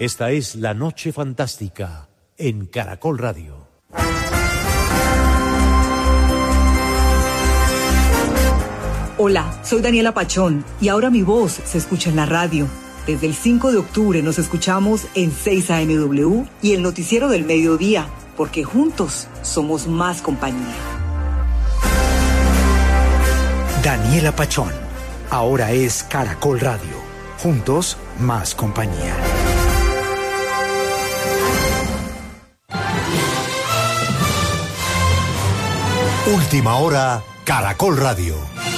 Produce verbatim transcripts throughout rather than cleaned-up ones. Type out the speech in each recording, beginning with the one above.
Esta es La Noche Fantástica en Caracol Radio. Hola, soy Daniela Pachón y ahora mi voz se escucha en la radio. Desde el cinco de octubre nos escuchamos en seis A M W y el noticiero del mediodía, porque juntos somos más compañía. Daniela Pachón, ahora es Caracol Radio. Juntos, más compañía. Última hora, Caracol Radio.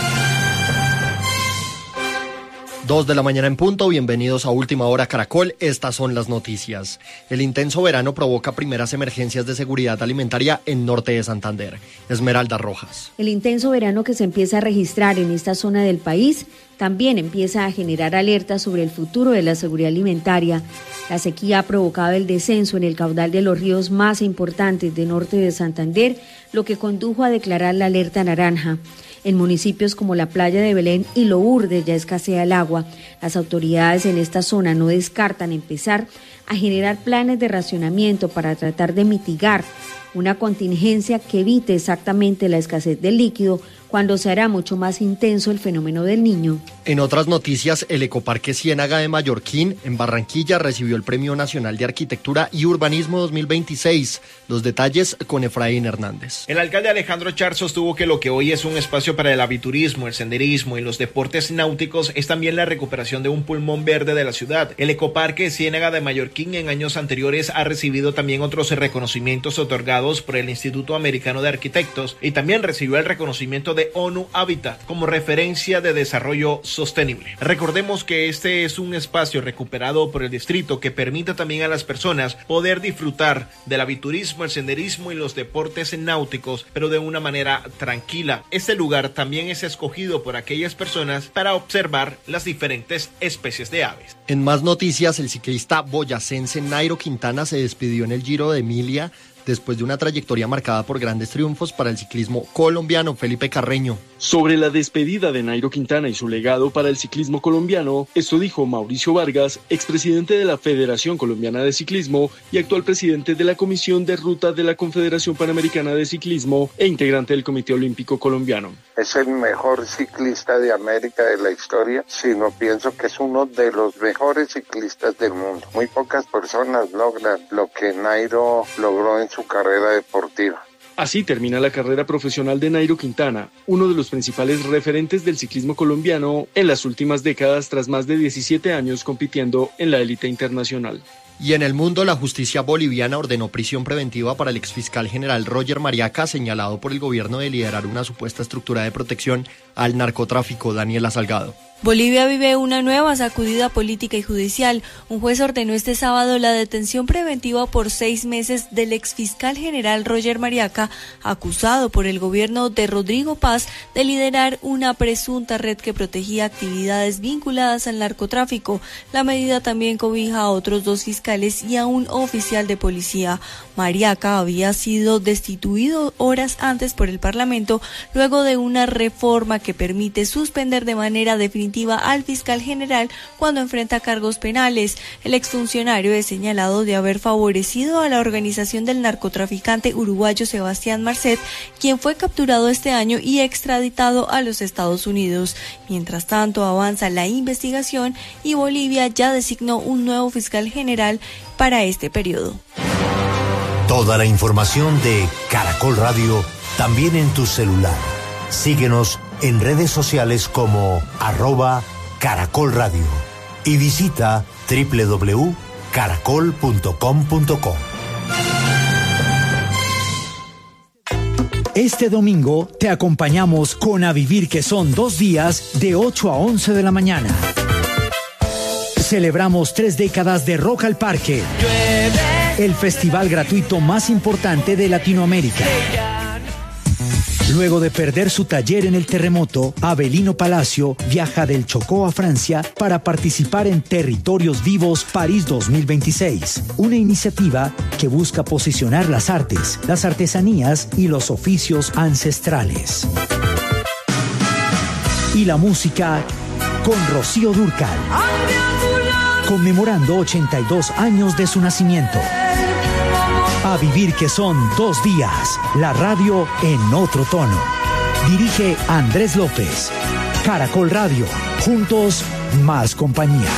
Dos de la mañana en punto, bienvenidos a Última Hora Caracol, estas son las noticias. El intenso verano provoca primeras emergencias de seguridad alimentaria en norte de Santander. Esmeralda Rojas. El intenso verano que se empieza a registrar en esta zona del país también empieza a generar alertas sobre el futuro de la seguridad alimentaria. La sequía ha provocado el descenso en el caudal de los ríos más importantes de norte de Santander, lo que condujo a declarar la alerta naranja. En municipios como la Playa de Belén y Lourdes ya escasea el agua. Las autoridades en esta zona no descartan empezar a generar planes de racionamiento para tratar de mitigar una contingencia que evite exactamente la escasez del líquido cuando se hará mucho más intenso el fenómeno del Niño. En otras noticias, el Ecoparque Ciénaga de Mallorquín, en Barranquilla, recibió el Premio Nacional de Arquitectura y Urbanismo dos mil veintiséis. Los detalles con Efraín Hernández. El alcalde Alejandro Char sostuvo que lo que hoy es un espacio para el aviturismo, el senderismo y los deportes náuticos es también la recuperación de un pulmón verde de la ciudad. El Ecoparque Ciénaga de Mallorquín en años anteriores ha recibido también otros reconocimientos otorgados por el Instituto Americano de Arquitectos y también recibió el reconocimiento de ONU Habitat como referencia de desarrollo sostenible. Recordemos que este es un espacio recuperado por el distrito que permite también a las personas poder disfrutar del aviturismo, el senderismo y los deportes náuticos, pero de una manera tranquila. Este lugar también es escogido por aquellas personas para observar las diferentes especies de aves. En más noticias, el ciclista boyacense Nairo Quintana se despidió en el Giro de Emilia después de una trayectoria marcada por grandes triunfos para el ciclismo colombiano. Felipe Carreño. Sobre la despedida de Nairo Quintana y su legado para el ciclismo colombiano, esto dijo Mauricio Vargas, expresidente de la Federación Colombiana de Ciclismo y actual presidente de la Comisión de Ruta de la Confederación Panamericana de Ciclismo e integrante del Comité Olímpico Colombiano. Es el mejor ciclista de América de la historia, sino pienso que es uno de los mejores ciclistas del mundo. Muy pocas personas logran lo que Nairo logró en su carrera deportiva. Así termina la carrera profesional de Nairo Quintana, uno de los principales referentes del ciclismo colombiano en las últimas décadas tras más de diecisiete años compitiendo en la élite internacional. Y en el mundo, la justicia boliviana ordenó prisión preventiva para el exfiscal general Roger Mariaca, señalado por el gobierno de liderar una supuesta estructura de protección al narcotráfico. Daniela Salgado. Bolivia vive una nueva sacudida política y judicial. Un juez ordenó este sábado la detención preventiva por seis meses del exfiscal general Roger Mariaca, acusado por el gobierno de Rodrigo Paz de liderar una presunta red que protegía actividades vinculadas al narcotráfico. La medida también cobija a otros dos fiscales y a un oficial de policía. Mariaca había sido destituido horas antes por el Parlamento luego de una reforma que permite suspender de manera definitiva al fiscal general cuando enfrenta cargos penales. El exfuncionario es señalado de haber favorecido a la organización del narcotraficante uruguayo Sebastián Marcet, quien fue capturado este año y extraditado a los Estados Unidos. Mientras tanto, avanza la investigación y Bolivia ya designó un nuevo fiscal general para este periodo. Toda la información de Caracol Radio también en tu celular. Síguenos en redes sociales como arroba Caracol Radio y visita doble u doble u doble u punto caracol punto com punto co. Este domingo te acompañamos con A Vivir, que son dos días de ocho a once de la mañana. Celebramos tres décadas de Rock al Parque, el festival gratuito más importante de Latinoamérica. Luego de perder su taller en el terremoto, Avelino Palacio viaja del Chocó a Francia para participar en Territorios Vivos París dos mil veintiséis, una iniciativa que busca posicionar las artes, las artesanías y los oficios ancestrales. Y la música con Rocío Dúrcal. conmemorando ochenta y dos años de su nacimiento. A vivir que son dos días, la radio en otro tono. Dirige Andrés López. Caracol Radio, juntos, más compañía.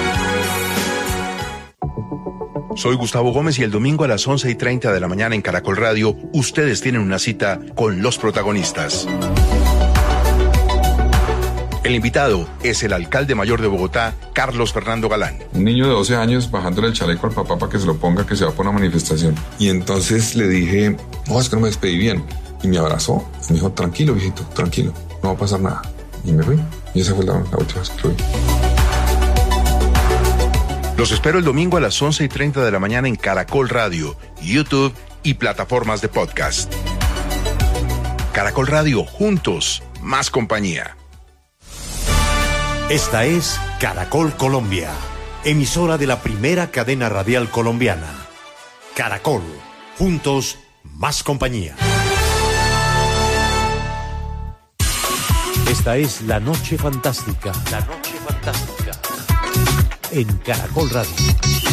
Soy Gustavo Gómez y el domingo a las once y treinta de la mañana en Caracol Radio, ustedes tienen una cita con los protagonistas. El invitado es el alcalde mayor de Bogotá, Carlos Fernando Galán. Un niño de doce años bajándole el chaleco al papá para que se lo ponga, que se va por una manifestación. Y entonces le dije, no, es que no me despedí bien. Y me abrazó y me dijo, tranquilo, viejito, tranquilo, no va a pasar nada. Y me fui. Y esa fue la, la última vez que lo vi. Los espero el domingo a las once y treinta de la mañana en Caracol Radio, YouTube y plataformas de podcast. Caracol Radio, juntos, más compañía. Esta es Caracol Colombia, emisora de la primera cadena radial colombiana. Caracol, juntos, más compañía. Esta es La Noche Fantástica. La Noche Fantástica. En Caracol Radio.